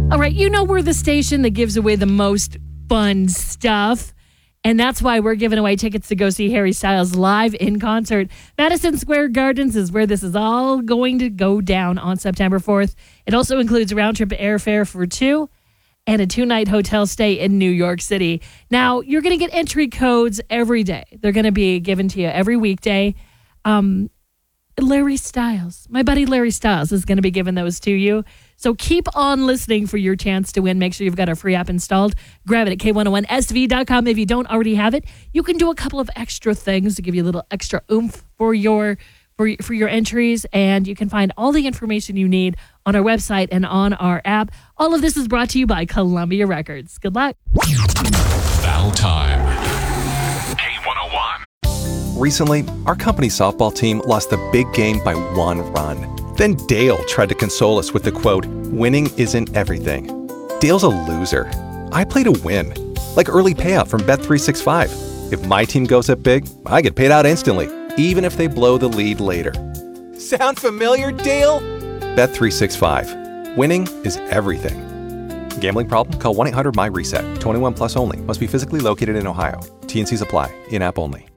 All right, you know we're the station that gives away the most fun stuff. And that's why we're giving away tickets to go see Harry Styles live in concert. Madison Square Gardens is where this is all going to go down on September 4th. It also includes round-trip airfare for two and a 2-night hotel stay in New York City. Now, you're going to get entry codes every day. They're going to be given to you every weekday. Larry Styles, my buddy Larry Styles is going to be giving those to you. So keep on listening for your chance to win. Make sure you've got our free app installed. Grab it at K101SV.com. If you don't already have it, you can do a couple of extra things to give you a little extra oomph for your entries. And you can find all the information you need on our website and on our app. All of this is brought to you by Columbia Records. Good luck. Battle time. K101. Recently, our company softball team lost the big game by 1 run. Then Dale tried to console us with the quote, "Winning isn't everything." Dale's a loser. I play to win. Like early payout from Bet365. If my team goes up big, I get paid out instantly, even if they blow the lead later. Sound familiar, Dale? Bet365. Winning is everything. Gambling problem? Call 1-800-MY-RESET. 21 plus only. Must be physically located in Ohio. T&Cs apply. In-app only.